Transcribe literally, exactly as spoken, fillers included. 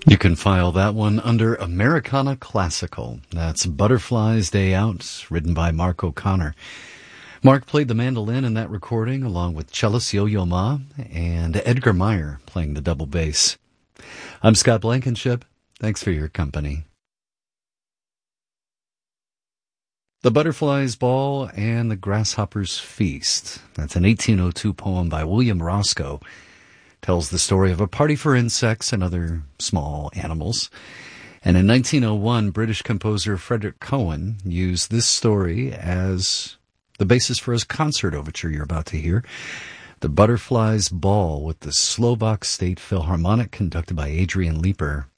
You can file that one under Americana Classical. That's Butterfly's Day Out, written by Mark O'Connor. Mark played the mandolin in that recording, along with cellist Yo-Yo Ma and Edgar Meyer playing the double bass. I'm Scott Blankenship. Thanks for your company. The Butterfly's Ball and the Grasshopper's Feast. That's an eighteen oh two poem by William Roscoe. Tells the story of a party for insects and other small animals. And in nineteen oh one, British composer Frederick Cohen used this story as the basis for his concert overture you're about to hear. The Butterfly's Ball with the Slovak State Philharmonic, conducted by Adrian Leeper.